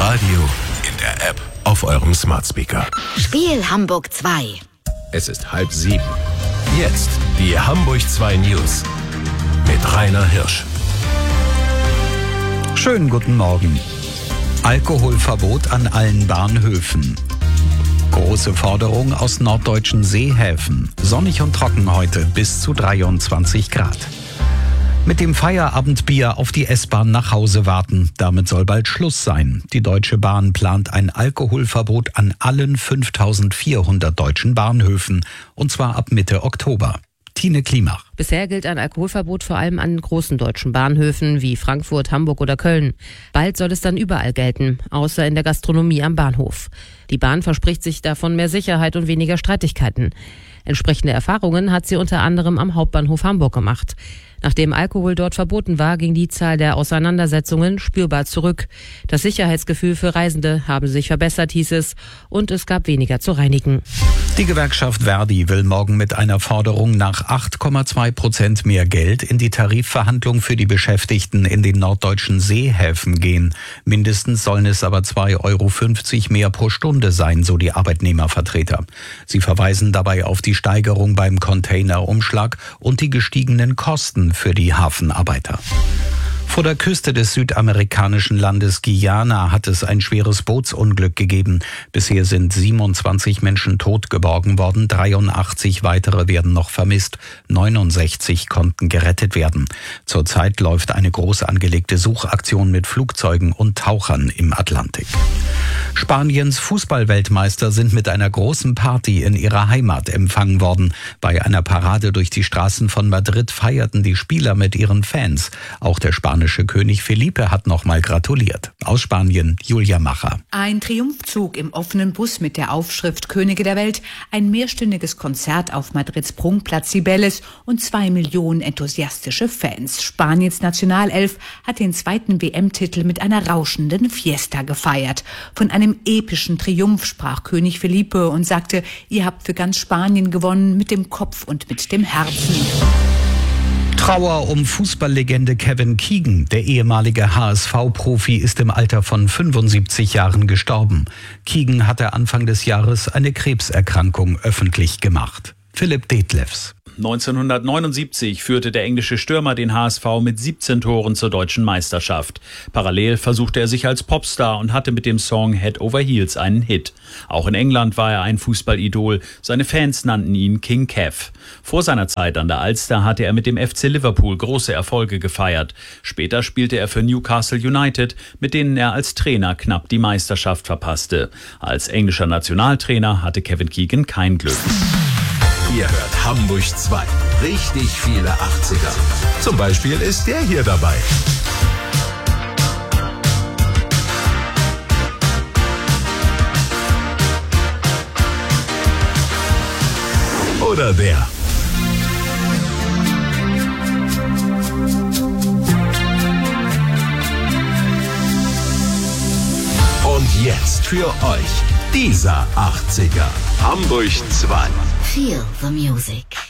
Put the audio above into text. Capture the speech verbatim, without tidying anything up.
Radio, in der App, auf eurem Smart Speaker. Spiel Hamburg zwei. Es ist halb sieben. Jetzt die Hamburg zwei News mit Rainer Hirsch. Schönen guten Morgen. Alkoholverbot an allen Bahnhöfen. Große Forderung aus norddeutschen Seehäfen. Sonnig und trocken heute bis zu dreiundzwanzig Grad. Mit dem Feierabendbier auf die S-Bahn nach Hause warten. Damit soll bald Schluss sein. Die Deutsche Bahn plant ein Alkoholverbot an allen fünftausendvierhundert deutschen Bahnhöfen. Und zwar ab Mitte Oktober. Tine Klimach. Bisher gilt ein Alkoholverbot vor allem an großen deutschen Bahnhöfen wie Frankfurt, Hamburg oder Köln. Bald soll es dann überall gelten, außer in der Gastronomie am Bahnhof. Die Bahn verspricht sich davon mehr Sicherheit und weniger Streitigkeiten. Entsprechende Erfahrungen hat sie unter anderem am Hauptbahnhof Hamburg gemacht. Nachdem Alkohol dort verboten war, ging die Zahl der Auseinandersetzungen spürbar zurück. Das Sicherheitsgefühl für Reisende habe sich verbessert, hieß es, und es gab weniger zu reinigen. Die Gewerkschaft Verdi will morgen mit einer Forderung nach acht Komma zwei Prozent mehr Geld in die Tarifverhandlung für die Beschäftigten in den norddeutschen Seehäfen gehen. Mindestens sollen es aber zwei Euro fünfzig mehr pro Stunde sein, so die Arbeitnehmervertreter. Sie verweisen dabei auf die Steigerung beim Containerumschlag und die gestiegenen Kosten für die Hafenarbeiter. Vor der Küste des südamerikanischen Landes Guyana hat es ein schweres Bootsunglück gegeben. Bisher sind siebenundzwanzig Menschen tot geborgen worden, dreiundachtzig weitere werden noch vermisst, neunundsechzig konnten gerettet werden. Zurzeit läuft eine groß angelegte Suchaktion mit Flugzeugen und Tauchern im Atlantik. Spaniens Fußballweltmeister sind mit einer großen Party in ihrer Heimat empfangen worden. Bei einer Parade durch die Straßen von Madrid feierten die Spieler mit ihren Fans. Auch der spanische König Felipe hat nochmal gratuliert. Aus Spanien, Julia Macher. Ein Triumphzug im offenen Bus mit der Aufschrift Könige der Welt, ein mehrstündiges Konzert auf Madrids Prunkplatz Cibeles und zwei Millionen enthusiastische Fans. Spaniens Nationalelf hat den zweiten W M-Titel mit einer rauschenden Fiesta gefeiert. Von einem epischen Triumph sprach König Felipe und sagte, ihr habt für ganz Spanien gewonnen, mit dem Kopf und mit dem Herzen. Trauer um Fußballlegende Kevin Keegan. Der ehemalige H S V-Profi ist im Alter von fünfundsiebzig Jahren gestorben. Keegan hatte Anfang des Jahres eine Krebserkrankung öffentlich gemacht. Philipp Detlefs. neunzehnhundertneunundsiebzig führte der englische Stürmer den H S V mit siebzehn Toren zur deutschen Meisterschaft. Parallel versuchte er sich als Popstar und hatte mit dem Song Head Over Heels einen Hit. Auch in England war er ein Fußballidol. Seine Fans nannten ihn King Kev. Vor seiner Zeit an der Alster hatte er mit dem F C Liverpool große Erfolge gefeiert. Später spielte er für Newcastle United, mit denen er als Trainer knapp die Meisterschaft verpasste. Als englischer Nationaltrainer hatte Kevin Keegan kein Glück. Ihr hört Hamburg zwei. Richtig viele achtziger. Zum Beispiel ist der hier dabei. Oder der. Und jetzt für euch dieser achtziger. Hamburg zwei. Feel the music.